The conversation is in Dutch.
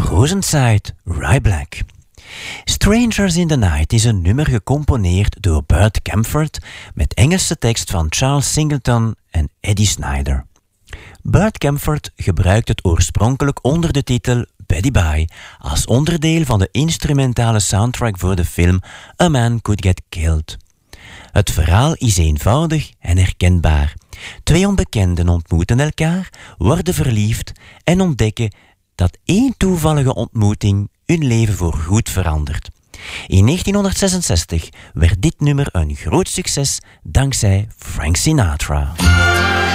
Rosenside, Rye Black. Strangers in the Night is een nummer gecomponeerd door Burt Camford met Engelse tekst van Charles Singleton en Eddie Snider. Burt Camford gebruikt het oorspronkelijk onder de titel Betty Bye als onderdeel van de instrumentale soundtrack voor de film A Man Could Get Killed. Het verhaal is eenvoudig en herkenbaar. Twee onbekenden ontmoeten elkaar, worden verliefd en ontdekken dat één toevallige ontmoeting hun leven voorgoed verandert. In 1966 werd dit nummer een groot succes dankzij Frank Sinatra.